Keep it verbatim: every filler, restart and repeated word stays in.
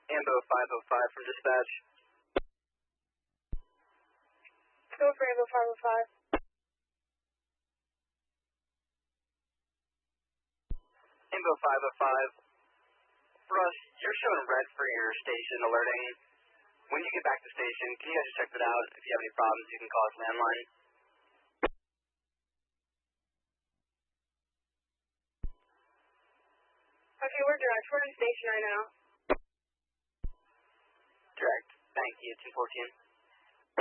Ambo five oh five from dispatch. Go for Ambo five oh five. Ambo five oh five. Russ, you're showing red for your station alerting. When you get back to station, can you guys just check that out? If you have any problems, you can call us landline. Okay, we're direct. We're in station right now. Direct. Thank you. two fourteen.